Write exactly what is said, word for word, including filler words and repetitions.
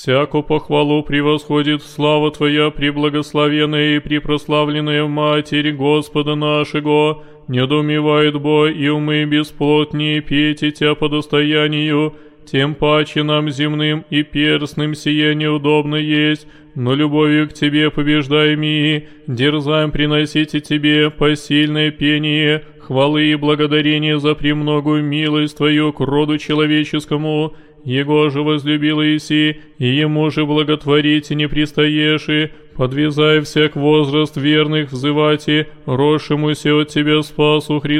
Всяку похвалу превосходит слава Твоя, преблагословенная и препрославленная Матерь Господа нашего. Недоумевает Бо и умы бесплотнее петь и Тя по достоянию, тем паче нам земным и перстным сие неудобно есть, но любовью к Тебе побеждаем и дерзаем приносить и Тебе посильное пение, хвалы и благодарение за премногую милость Твою к роду человеческому. Его же возлюбил Иси, и ему же благотворить не пристаешь, подвязая всяк возраст верных взывати, росшемуся от Тебя спасу Христу.